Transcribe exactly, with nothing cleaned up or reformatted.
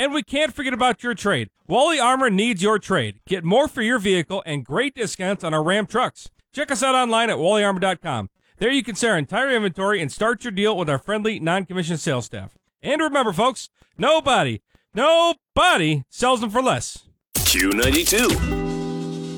And we can't forget about your trade. Wally Armor needs your trade. Get more for your vehicle and great discounts on our Ram trucks. Check us out online at wally armor dot com. There you can see our entire inventory and start your deal with our friendly, non-commissioned sales staff. And remember, folks, nobody, nobody sells them for less. Q ninety-two.